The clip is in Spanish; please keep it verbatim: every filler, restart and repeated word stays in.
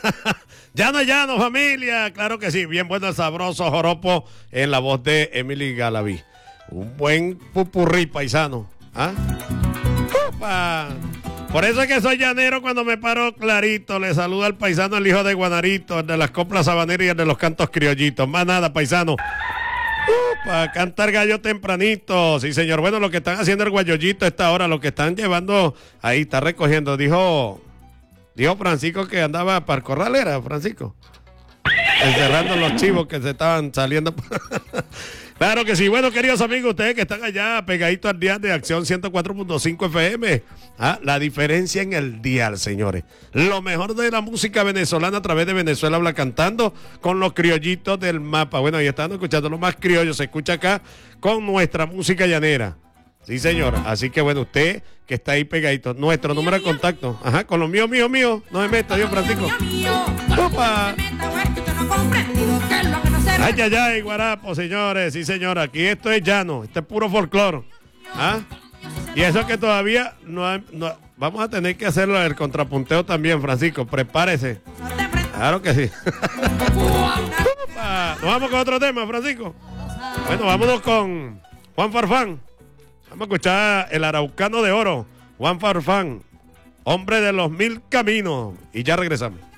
Llano, llano, familia. Claro que sí. Bien bueno el sabroso joropo en la voz de Emily Galaví. Un buen pupurrí paisano. ¿Ah? ¡Upa! Por eso es que soy llanero cuando me paro clarito. Le saluda al paisano, el hijo de Guanarito, el de las coplas sabaneras y el de los cantos criollitos. Más nada, paisano. Para cantar gallo tempranito, sí señor. Bueno, lo que están haciendo el guayollito a esta hora, lo que están llevando, ahí está recogiendo. Dijo, dijo Francisco que andaba para el corral, ¿era Francisco? Encerrando los chivos que se estaban saliendo. Claro que sí. Bueno, queridos amigos, ustedes que están allá pegaditos al dial de Acción ciento cuatro punto cinco F M. Ah, la diferencia en el dial, señores. Lo mejor de la música venezolana a través de Venezuela Habla Cantando con los criollitos del mapa. Bueno, ahí están escuchando lo más criollo. Se escucha acá con nuestra música llanera. Sí, señor. Así que bueno, usted que está ahí pegadito. Nuestro número de contacto. Ajá, con los míos, míos, míos. No me meta, Dios Francisco. ¡Opa! Ay, ay, ay, guarapo, señores, sí, señor, aquí esto es llano, este es puro folclore. ¿Ah? Y eso que todavía no, hay, no vamos a tener que hacerlo el contrapunteo también, Francisco, prepárese. Claro que sí. Nos vamos con otro tema, Francisco. Bueno, vámonos con Juan Farfán. Vamos a escuchar el araucano de oro, Juan Farfán, hombre de los mil caminos, y ya regresamos.